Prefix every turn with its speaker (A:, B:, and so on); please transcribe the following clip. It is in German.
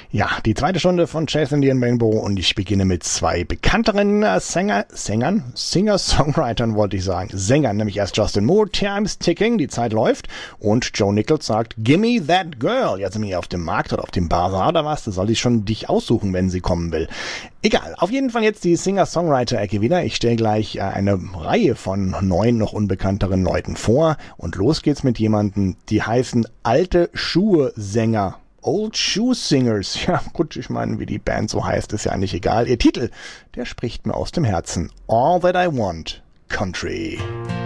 A: Ja, die zweite Stunde von Chasing the Rainbow und ich beginne mit zwei bekannteren Singer-Songwritern wollte ich sagen. Sängern, nämlich erst Justin Moore, Time's Ticking, die Zeit läuft und Joe Nichols sagt, Gimme That Girl. Jetzt sind wir hier auf dem Markt oder auf dem Bazar oder was, da soll ich schon dich aussuchen, wenn sie kommen will. Egal, auf jeden Fall jetzt die Singer-Songwriter-Ecke wieder. Ich stelle gleich eine Reihe von 9 noch unbekannteren Leuten vor und los geht's mit jemandem, die heißen Alte Schuhe-Sänger. Old Shoe Singers. Ja, gut, ich meine, wie die Band so heißt, ist ja eigentlich egal. Ihr Titel, der spricht mir aus dem Herzen. All That I Want, Country.